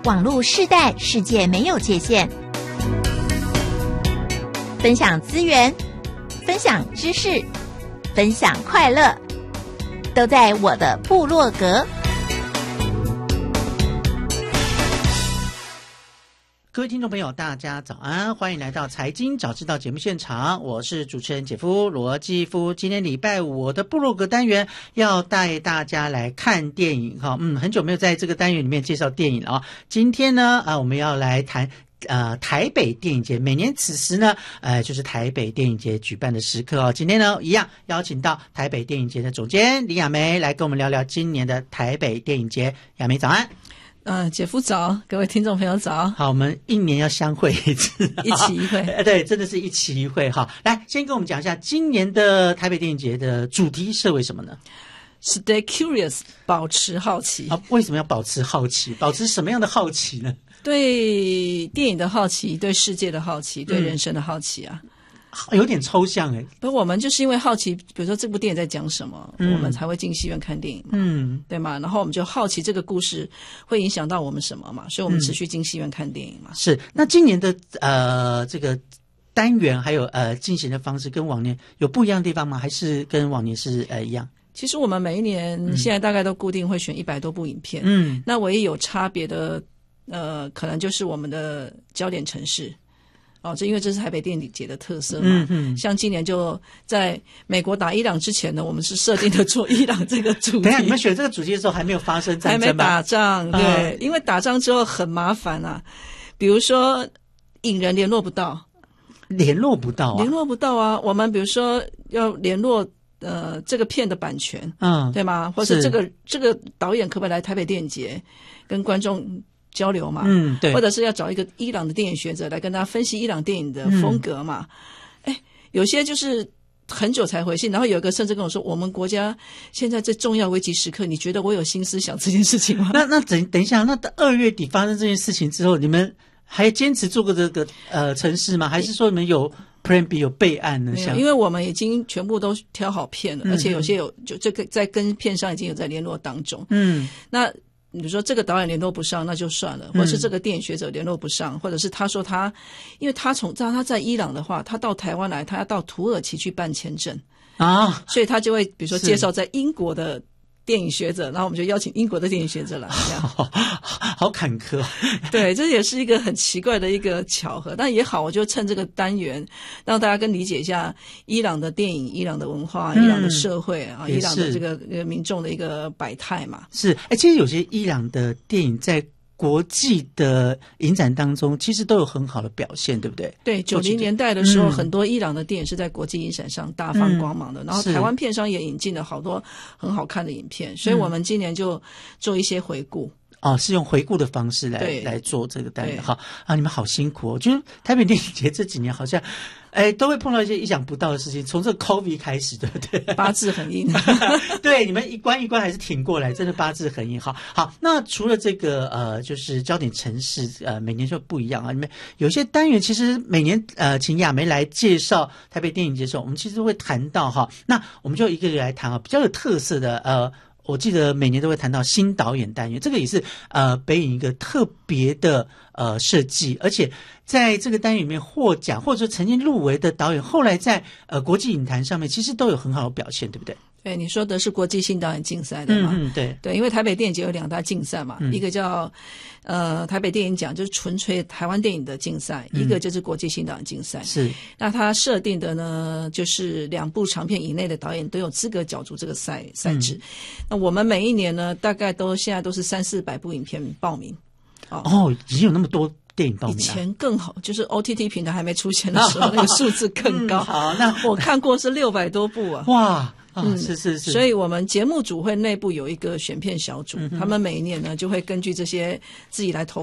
网络世代，世界没有界限。分享资源，分享知识，分享快乐，都在我的部落格。 各位听众朋友大家早安，欢迎来到财经早知道节目现场，我是主持人姐夫罗继夫。今天礼拜五，我的部落格单元要带大家来看电影哈。很久没有在这个单元里面介绍电影了啊。今天呢我们要来谈台北电影节。每年此时呢就是台北电影节举办的时刻哦。今天呢一样邀请到台北电影节的总监李亚梅来跟我们聊聊今年的台北电影节。亚梅早安。 姐夫早，各位听众朋友早。 好，我们一年要相会一次， 一期一会。 对，真的是一期一会哈。来，先跟我们讲一下今年的台北电影节的主题设为什么呢？ Stay curious， 保持好奇。 为什么要保持好奇？保持什么样的好奇呢？ 对电影的好奇，对世界的好奇，对人生的好奇啊。 有点抽象诶。 不，我们就是因为好奇，比如说这部电影在讲什么，我们才会进戏院看电影嘛，对吗？然后我们就好奇这个故事会影响到我们什么嘛，所以我们持续进戏院看电影嘛。是。 那今年的这个单元还有进行的方式跟往年有不一样的地方吗？还是跟往年是一样？ 其实我们每一年现在大概都固定会选100多部影片，那唯一有差别的可能就是我们的焦点城市。这因为这是台北电影节的特色嘛，像今年就在美国打伊朗之前呢，我们是设定的做伊朗这个主题。 等一下，你们选这个主题的时候还没有发生战争吗？ 还没打仗，对，因为打仗之后很麻烦啊，比如说影人联络不到，联络不到啊，我们比如说要联络这个片的版权，对吗？或者这个导演可不可以来台北电影节跟观众交流嘛，对，或者是要找一个伊朗的电影学者来跟大家分析伊朗电影的风格嘛。有些就是很久才回信，然后有一个甚至跟我说，我们国家现在最重要危急时刻，你觉得我有心思想这件事情吗？ 那等一下，那2月底发生这件事情之后，你们还坚持做过这个城市吗？还是说你们有 Plan B 有备案呢？ 因为我们已经全部都挑好片了，而且有些就这个在跟片商已经有在联络当中。那比如说这个导演联络不上那就算了，或者是这个电影学者联络不上，或者是他说因为他在伊朗的话，他到台湾来，他要到土耳其去办签证啊，所以他就会比如说介绍在英国的电影学者，然后我们就邀请英国的电影学者来，这样好坎坷。 对，这也是一个很奇怪的一个巧合，但也好，我就趁这个单元让大家更理解一下伊朗的电影、伊朗的文化、伊朗的社会啊，伊朗的这个民众的一个百态嘛。是， 其实有些伊朗的电影在国际的影展当中其实都有很好的表现，对不对？对 ，90年代的时候，很多伊朗的电影是在国际影展上大放光芒的，然后台湾片商也引进了好多很好看的影片，所以我们今年就做一些回顾。 是用回顾的方式来做这个单元。好啊，你们好辛苦哦！就是台北电影节这几年好像都会碰到一些意想不到的事情，从这个 COVID 开始，对不对？ 八字很硬。 对，你们一关一关还是挺过来，真的八字很硬。好，那除了这个就是焦点城市每年就不一样啊，你们有些单元其实每年请亚梅来介绍台北电影节的时候，我们其实会谈到哈，那我们就一个一个来谈比较有特色的我记得每年都会谈到新导演单元，这个也是北影一个特别的设计，而且在这个单元里面获奖或者说曾经入围的导演，后来在国际影坛上面其实都有很好的表现，对不对？ 对，你说的是国际新导演竞赛的嘛？对，因为台北电影节有2大竞赛嘛，一个叫台北电影奖，就是纯粹台湾电影的竞赛，一个就是国际新导演竞赛。是，那它设定的呢，就是2部长片以内的导演都有资格角逐这个赛制。那我们每一年呢，大概现在都是300-400部影片报名。 已经有那么多电影报名了。 以前更好，就是 OTT 平台还没出现的时候，那个数字更高。 好，那我看过是600多部啊！ 哇，是。 所以我们节目组会内部有一个选片小组，他们每一年呢就会根据这些自己来投